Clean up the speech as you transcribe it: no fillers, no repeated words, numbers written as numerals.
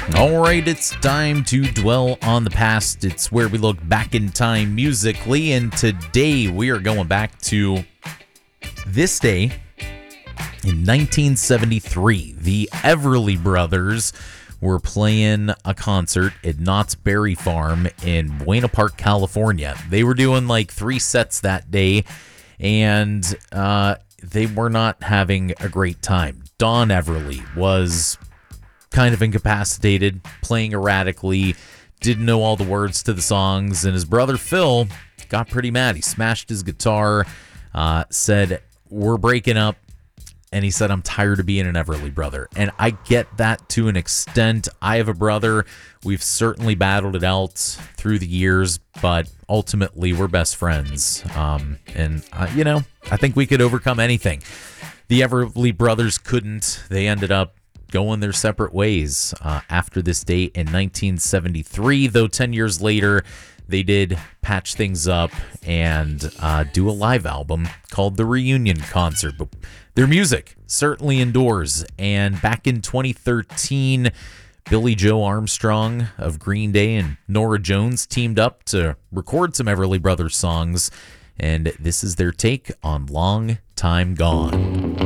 All right, it's time to dwell on the past. It's where we look back in time musically, and today we are going back to this day in 1973. The Everly Brothers were playing a concert at Knott's Berry Farm in Buena Park, California. They were doing like 3 sets that day, and they were not having a great time. Don Everly was kind of incapacitated, playing erratically, didn't know all the words to the songs, and his brother Phil got pretty mad. He smashed his guitar, said, "We're breaking up," and he said, "I'm tired of being an Everly brother." And I get that to an extent. I have a brother. We've certainly battled it out through the years, but ultimately we're best friends. I think we could overcome anything. The Everly Brothers couldn't. They ended up going their separate ways after this date in 1973, though 10 years later, they did patch things up and do a live album called The Reunion Concert. But their music certainly endures. And back in 2013, Billy Joe Armstrong of Green Day and Norah Jones teamed up to record some Everly Brothers songs. And this is their take on Long Time Gone.